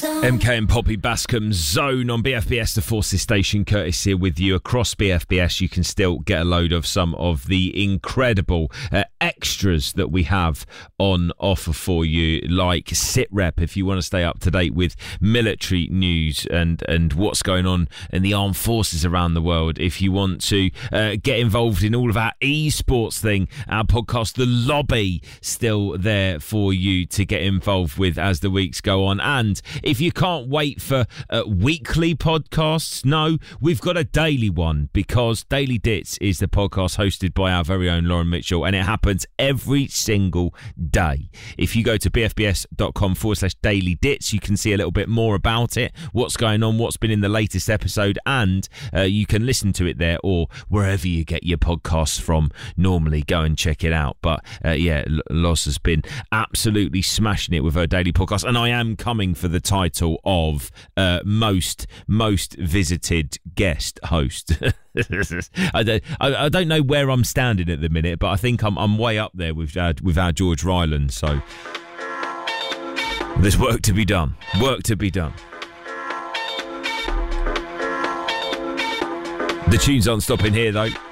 MK and Poppy Bascom's Zone on BFBS, the Forces Station. Curtis here with you. Across BFBS, you can still get a load of some of the incredible extras that we have on offer for you, like SitRep, if you want to stay up to date with military news and what's going on in the armed forces around the world. If you want to get involved in all of our esports thing, our podcast, The Lobby, still there for you to get involved with as the weeks go on. And if you can't wait for weekly podcasts, no, we've got a daily one, because Daily Dits is the podcast hosted by our very own Lauren Mitchell, and it happens every single day. If you go to bfbs.com/Daily Dits, you can see a little bit more about it, what's going on, what's been in the latest episode, and you can listen to it there or wherever you get your podcasts from normally. Go and check it out. But yeah, Loz has been absolutely smashing it with her daily podcast, and I am coming for the title of most visited guest host. I don't know where I'm standing at the minute, but I think I'm way up there with our George Ryland. So there's work to be done. The tunes aren't stopping here though.